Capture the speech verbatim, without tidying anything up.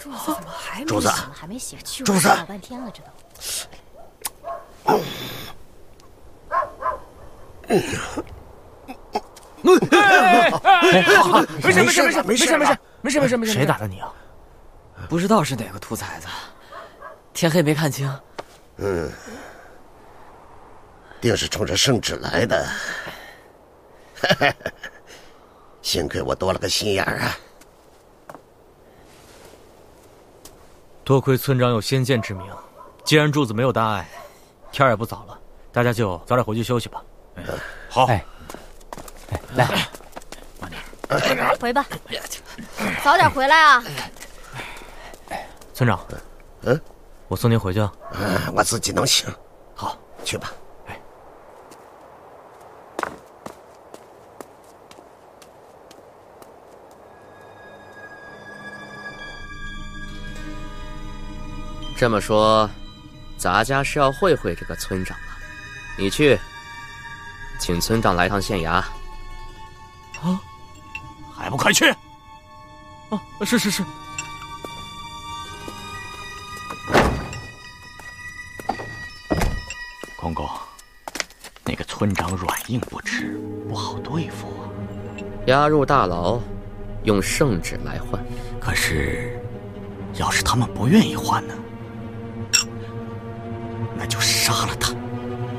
柱子怎么还没柱子还没醒？ 柱子， 老半天了，这都。 没事没事没事没事没事没事没事没事没事。 谁打的你啊？不知道是哪个兔崽子，天黑没看清。 嗯，定是冲着圣旨来的。幸亏我多了个心眼儿啊！ 多亏村长有先见之明，既然柱子没有大碍，天儿也不早了，大家就早点回去休息吧。 嗯、好。 哎，哎，来， 慢点， 回吧，早点回来啊！ 村长， 嗯， 我送您回去啊。 嗯，我自己能行。 好， 去吧。 哎， 这么说，咱家是要会会这个村长了。你去，请村长来趟县衙。 啊， 还不快去！ 啊，是是是。 公公，那个村长软硬不吃，不好对付啊。 押入大牢，用圣旨来换。 可是，要是他们不愿意换呢？那就杀了他。